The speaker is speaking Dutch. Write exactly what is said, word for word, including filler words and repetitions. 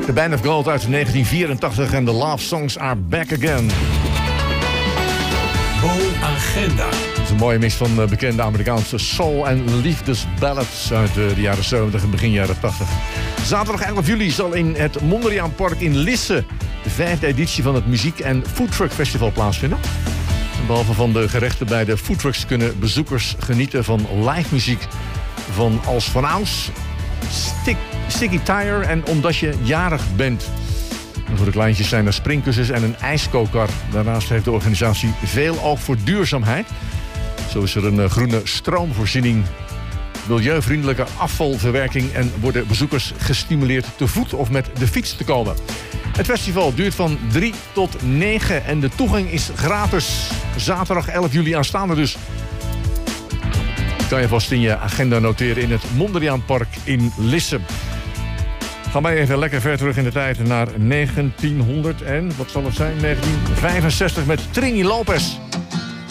The Band of Gold uit negentien vierentachtig en The Love Songs Are Back Again. Bo-agenda. Dat is een mooie mix van bekende Amerikaanse soul- en liefdesballads uit de jaren zeventig en begin jaren tachtig. Zaterdag elf juli zal in het Mondriaanpark in Lisse de vijfde editie van het Muziek- en Foodtruck Festival plaatsvinden. En behalve van de gerechten bij de foodtrucks kunnen bezoekers genieten van live muziek van Als van Ouds, Stick, Sticky Tire en Omdat je jarig bent. En voor de kleintjes zijn er springkussens en een ijskookkar. Daarnaast heeft de organisatie veel oog voor duurzaamheid. Zo is er een groene stroomvoorziening, milieuvriendelijke afvalverwerking en worden bezoekers gestimuleerd te voet of met de fiets te komen. Het festival duurt van drie tot negen en de toegang is gratis. Zaterdag elf juli aanstaande dus. Kan je vast in je agenda noteren in het Mondriaanpark in Lisse. Gaan wij even lekker ver terug in de tijd naar negentienhonderd en, wat zal het zijn, negentien vijfenzestig met Trini Lopez.